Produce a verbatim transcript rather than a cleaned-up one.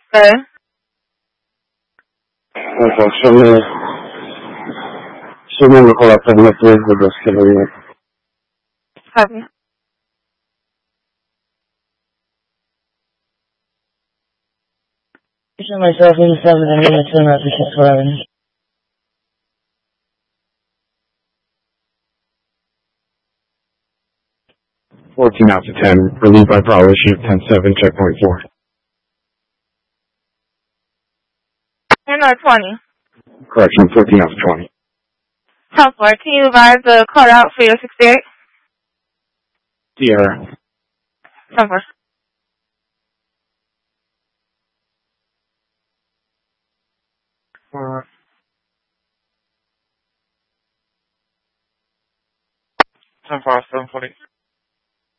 Okay. Ecco, sono, sono con l'alternativa dello schermo. Copy. Pushing myself inside with a minute to not be swearing. fourteen out to ten, relieved by Bravo, issue ten seven, checkpoint four. ten or twenty. Correction, fourteen out to twenty. ten four, can you advise the call out for your sixty-eight? Sierra. ten four. Uh, ten four, seven forty.